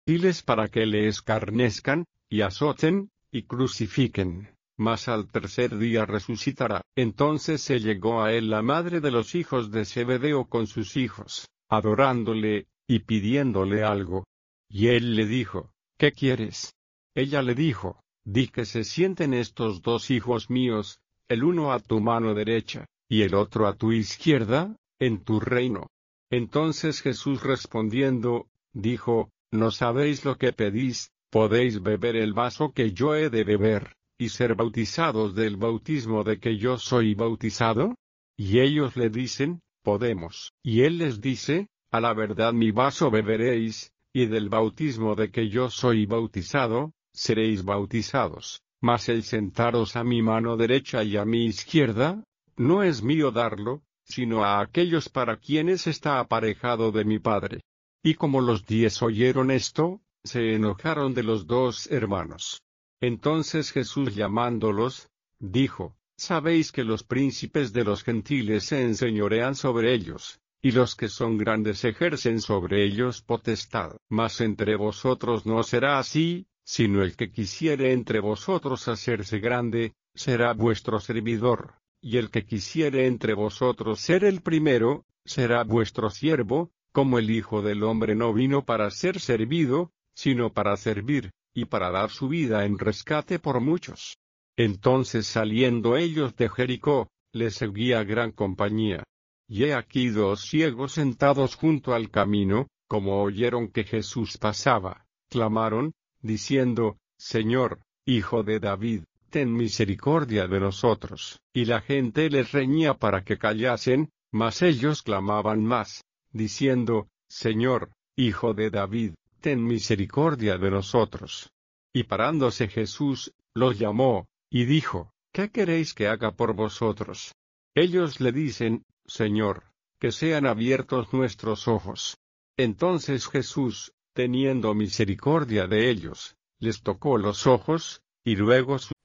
gentiles para que le escarnezcan, y azoten, y crucifiquen, mas al tercer día resucitará. Entonces se llegó a él la madre de los hijos de Zebedeo con sus hijos, adorándole, y pidiéndole algo. Y él le dijo, ¿qué quieres? Ella le dijo, di que se sienten estos dos hijos míos, el uno a tu mano derecha, y el otro a tu izquierda, en tu reino. Entonces Jesús respondiendo, dijo, no sabéis lo que pedís. ¿Podéis beber el vaso que yo he de beber, y ser bautizados del bautismo de que yo soy bautizado? Y ellos le dicen, podemos. Y él les dice, a la verdad mi vaso beberéis, y del bautismo de que yo soy bautizado, seréis bautizados. Mas el sentaros a mi mano derecha y a mi izquierda, no es mío darlo, sino a aquellos para quienes está aparejado de mi Padre. Y como los 10 oyeron esto, se enojaron de los dos hermanos. Entonces Jesús llamándolos, dijo, sabéis que los príncipes de los gentiles se enseñorean sobre ellos, y los que son grandes ejercen sobre ellos potestad. Mas entre vosotros no será así, sino el que quisiere entre vosotros hacerse grande, será vuestro servidor, y el que quisiere entre vosotros ser el primero, será vuestro siervo, como el Hijo del Hombre no vino para ser servido, sino para servir, y para dar su vida en rescate por muchos. Entonces saliendo ellos de Jericó, les seguía gran compañía. Y he aquí 2 ciegos sentados junto al camino, como oyeron que Jesús pasaba, clamaron, diciendo, Señor, Hijo de David, ten misericordia de nosotros. Y la gente les reñía para que callasen, mas ellos clamaban más, diciendo, Señor, Hijo de David, ten misericordia de nosotros. Y parándose Jesús, los llamó, y dijo, ¿qué queréis que haga por vosotros? Ellos le dicen, Señor, que sean abiertos nuestros ojos. Entonces Jesús, teniendo misericordia de ellos, les tocó los ojos, y luego